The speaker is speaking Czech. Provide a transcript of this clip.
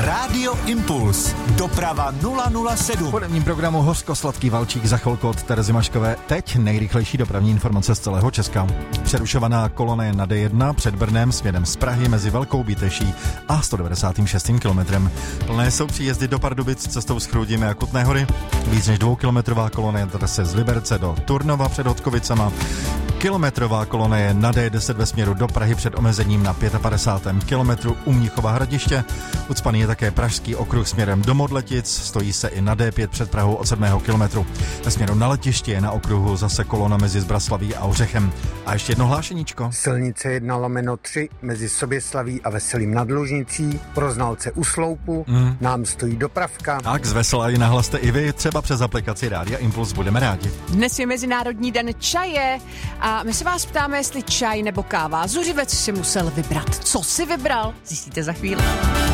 Rádio Impuls. Doprava 007. V poledním programu Hořko-sladký valčík, za chvilku od Terezy Maškové. Teď nejrychlejší dopravní informace z celého Česka. Přerušovaná kolona je na D1 před Brnem směrem z Prahy mezi Velkou Bíteší a 196. kilometrem. Plné jsou příjezdy do Pardubic cestou z Chrudimi a Kutné Hory. Víc než 2kilometrová kolona je trase z Liberce do Turnova před Hodkovicama. Kilometrová kolona je na D10 ve směru do Prahy před omezením na 55. kilometru u Mnichova Hradiště. Ucpaný je také Pražský okruh směrem do Modletic, stojí se i na D5 před Prahou od 7. kilometru. Ve směru na letiště je na okruhu zase kolona mezi Zbraslaví a Ořechem. A ještě jedno hlášeníčko. Silnice 1/3 mezi Soběslaví a Veselým nad Lužnicí, pro znalce u sloupu, nám stojí dopravka. Tak z Vesela ji nahlaste i vy, třeba přes aplikaci Rádia Impuls, budeme rádi. Dnes je Mezinárodní den čaje a my se vás ptáme, jestli čaj nebo káva. Zuřivec si musel vybrat. Co si vybral? Zjistíte za chvíli.